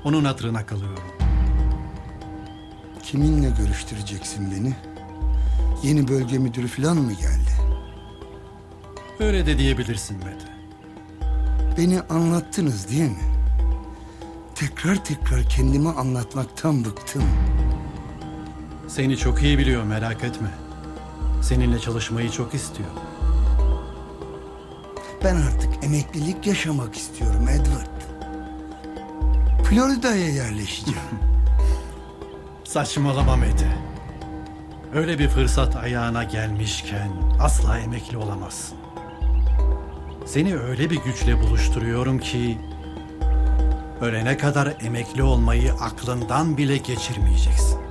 Onun hatırına kalıyorum. Kiminle görüştüreceksin beni? Yeni bölge müdürü falan mı geldi? Öyle de diyebilirsin Mete. Beni anlattınız değil mi? Tekrar tekrar kendimi anlatmaktan bıktım. Seni çok iyi biliyor, merak etme. Seninle çalışmayı çok istiyor. Ben artık emeklilik yaşamak istiyorum Edward. Florida'ya yerleşeceğim. Saçmalama Mete. Öyle bir fırsat ayağına gelmişken asla emekli olamazsın. Seni öyle bir güçle buluşturuyorum ki ölene kadar emekli olmayı aklından bile geçirmeyeceksin.